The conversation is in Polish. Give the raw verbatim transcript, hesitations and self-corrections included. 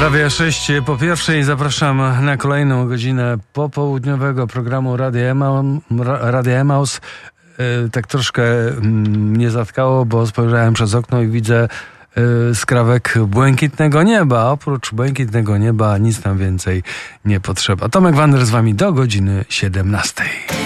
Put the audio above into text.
Prawie sześć po pierwszej zapraszam na kolejną godzinę popołudniowego programu Radia Emaus. Radia Emaus. Tak troszkę mnie zatkało, bo spojrzałem przez okno i widzę skrawek błękitnego nieba. Oprócz błękitnego nieba nic nam więcej nie potrzeba. Tomek Wander z wami do godziny siedemnastej.